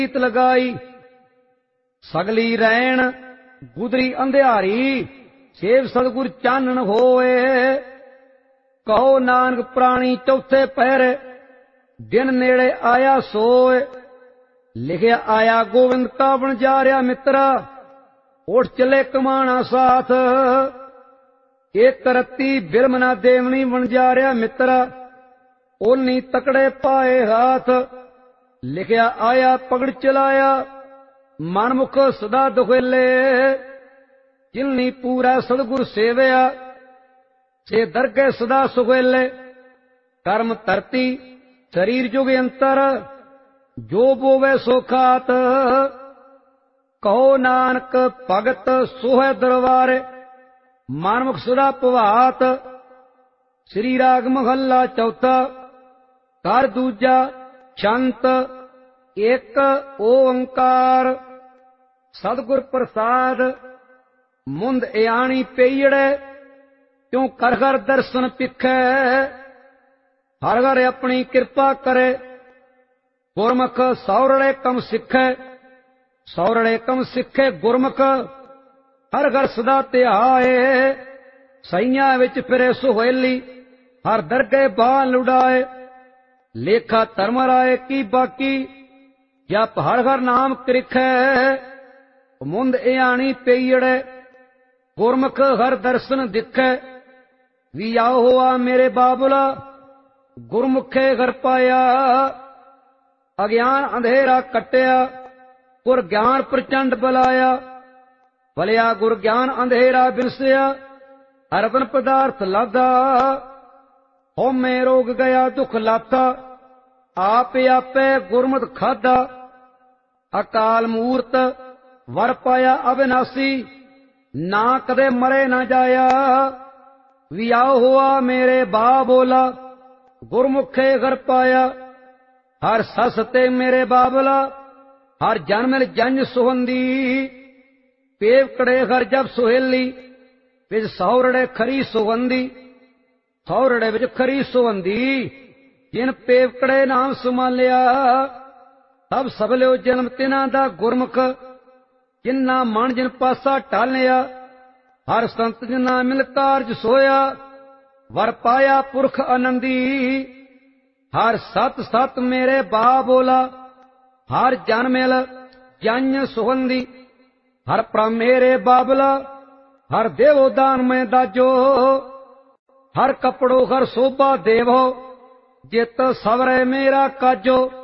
ਰੀਤ ਲਗਾਈ। ਸਗਲੀ ਰੈਣ ਗੁਦਰੀ ਅੰਧਿਆਰੀ, ਸੇਵ ਸਤਿਗੁਰ ਚਾਨਣ ਹੋਏ। ਕਹੋ ਨਾਨਕ ਪ੍ਰਾਣੀ ਚੌਥੇ ਪਹਿਰ, ਦਿਨ ਨੇੜੇ ਆਇਆ ਸੋਏ। ਲਿਖਿਆ ਆਇਆ ਗੋਬਿੰਦ ਕਾ ਬਣ ਜਾ ਰਿਹਾ ਮਿੱਤਰਾ, ਉੱਠ ਚਲੇ ਕਮਾਣਾ ਸਾਥ। ਇੱਕ ਰੱਤੀ ਬਿਲਮ ਨਾ ਦੇਵਣੀ ਬਣ ਜਾ ਰਿਹਾ ਮਿੱਤਰਾ, ਓਨੀ ਤਕੜੇ ਪਾਏ ਹਾਥ। ਲਿਖਿਆ ਆਇਆ ਪਗੜ ਚਲਾਇਆ, ਮਨਮੁਖ ਸਦਾ ਦੁਖੇਲੇ। ਜਿਨਨੀ ਪੂਰਾ ਸਤਿਗੁਰ ਸੇਵਿਆ, ਸੇ ਦਰਗੇ ਸਦਾ ਸੁਖੇਲੇ। ਕਰਮ ਧਰਤੀ ਸਰੀਰ ਜੁਗ ਅੰਤਰ, ਜੋ ਬੋਵੇ ਸੋ ਖਾਤ। ਕਹੋ ਨਾਨਕ ਭਗਤ ਸੋਹੈ ਦਰਬਾਰੇ, ਮਨਮੁਖ ਸਦਾ ਭਵਾਤ। ਸ੍ਰੀ ਰਾਗ ਮਹੱਲਾ ਚੌਥਾ, ਘਰ ਦੂਜਾ ਛੰਤ। ਇੱਕ ਓੰਕਾਰ ਸਤਿਗੁਰ ਪ੍ਰਸਾਦ, ਮੁੰਦ ਇਆਣੀ ਪਈੜੈ, ਕਿਉ ਕਰ ਘਰ ਦਰਸ਼ਨ ਪਿਖੈ। ਹਰ ਘਰ ਆਪਣੀ ਕਿਰਪਾ ਕਰੇ, ਗੁਰਮੁਖ ਸੌਰੜੇ ਕਮ ਸਿੱਖੈ। ਸੌਰੜੇ ਕਮ ਸਿੱਖੇ ਗੁਰਮੁਖ, ਹਰ ਘਰ ਸਦਾ ਧਿਆਏ। ਸਈਆਂ ਵਿੱਚ ਫਿਰੇ ਸੁਹੇਲੀ, ਹਰ ਦਰਗੇ ਬਾਹ ਲੁਡਾਏ। ਲੇਖਾ ਧਰਮ ਰਾਏ ਕੀ ਬਾਕੀ, ਜਪ ਹਰ ਘਰ ਨਾਮ ਕ੍ਰਿਖੈ। ਮੁੰਦ ਇਆਣੀ ਪਈੜੈ, ਗੁਰਮੁਖ ਹਰ ਦਰਸ਼ਨ ਦਿਖੈ। ਵੀ ਆਓ ਹੋਆ ਮੇਰੇ ਬਾਬੁਲਾ, ਗੁਰਮੁਖੇ ਘਰ ਪਾਇਆ। ਅਗਿਆਨ ਅੰਧੇਰਾ ਕੱਟਿਆ, ਗੁਰ ਗਿਆਨ ਪ੍ਰਚੰਡ ਬਲਾਇਆ। ਭਲਿਆ ਗੁਰ ਗਿਆਨ ਅੰਧੇਰਾ ਬਿਨਸਿਆ, ਅਰਬਨ ਪਦਾਰਥ ਲਾਦਾ। ਹਉਮੈ ਰੋਗ ਗਿਆ ਦੁਖ ਲਾਥਾ, ਆਪ ਆਪੇ ਗੁਰਮਤਿ ਖਾਦਾ। ਅਕਾਲ ਮੂਰਤ ਵਰ ਪਾਇਆ ਅਬਿਨਾਸੀ, ਨਾ ਕਦੇ ਮਰੇ ਨਾ ਜਾਇਆ। ਵੀ ਆਓ ਹੋਆ ਮੇਰੇ ਬਾ ਬੋਲਾ, ਗੁਰਮੁਖੇ ਘਰ ਪਾਇਆ। ਹਰ ਸਸ ਤੇ ਮੇਰੇ ਬਾਬਲਾ, ਹਰ ਜਨਮਿਲ ਜੰਝ ਸੁਹੰਦੀ। ਪੇਵਕੜੇ ਘਰ ਜਬ ਸੁਹੇਲੀ, ਵਿੱਚ ਸੌਰੜੇ ਖਰੀ ਸੁਗੰਧੀ। ਸੌਰੜੇ ਵਿੱਚ ਖਰੀ ਸੁਗੰਧੀ, ਜਿਨ ਪੇਵਕੜੇ ਨਾਮ ਸੁਮਾਲਿਆ। ਤਬ ਸਭਲਿਓ ਜਨਮ ਤਿਨਾਂ ਦਾ ਗੁਰਮੁਖ, ਜਿਨਾ ਮਨ ਜਿਨ ਪਾਸਾ ਟਾਲਿਆ। ਹਰ ਸੰਤ ਜਿਨਾ ਮਿਲ ਕਾਰਜ ਸੋਇਆ, ਵਰ ਪਾਇਆ ਪੁਰਖ ਆਨੰਦੀ। ਹਰ ਸਤ ਸਤ ਮੇਰੇ ਬਾ ਬੋਲਾ, ਹਰ ਜਨ ਮਿਲ ਜਨ ਸੁਗੰਧੀ। ਹਰ ਪ੍ਰਮ ਮੇਰੇ ਬਾਬਲਾ, ਹਰ ਦੇਵੋ ਦਾਨ ਮੈਂ ਦਾਜੋ। ਹਰ ਕਪੜੋ ਹਰ ਸੋਭਾ ਦੇਵੋ, ਜਿਤ ਸਵਰੇ ਮੇਰਾ ਕਾਜੋ।